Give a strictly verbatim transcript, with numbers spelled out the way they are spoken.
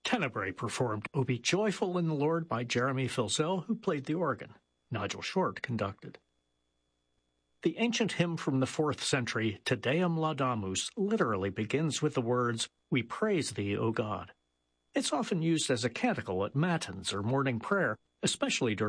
Tenebrae performed "O Be Joyful in the Lord" by Jeremy Filzel, who played the organ. Nigel Short conducted. The ancient hymn from the fourth century, Te Deum Laudamus, literally begins with the words, "We praise thee, O God." It's often used as a canticle at matins or morning prayer, especially during